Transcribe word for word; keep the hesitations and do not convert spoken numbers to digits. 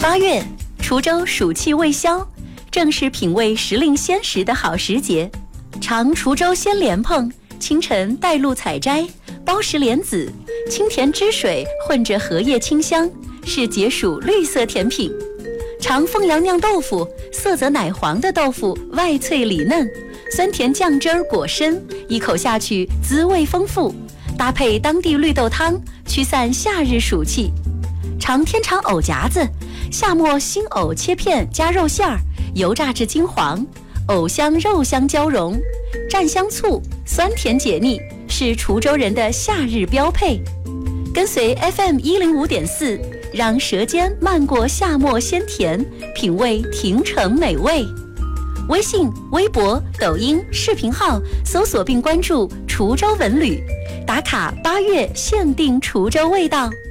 八月，滁州暑气未消，正是品味时令鲜食的好时节。尝滁州鲜莲蓬，清晨带露采摘，包实莲子，清甜汁水混着荷叶清香，是解暑绿色甜品。尝凤阳酿豆腐，色泽奶黄的豆腐外脆里嫩，酸甜酱汁儿果深，一口下去滋味丰富，搭配当地绿豆汤，驱散夏日暑气。尝天长藕夹子，夏末新藕切片加肉馅儿，油炸至金黄，藕香肉香交融，蘸香醋，酸甜解腻，是滁州人的夏日标配。跟随 F M 一零五点四，让舌尖漫过夏末鲜甜，品味亭城美味。微信、微博、抖音、视频号搜索并关注滁州文旅，打卡八月限定滁州味道。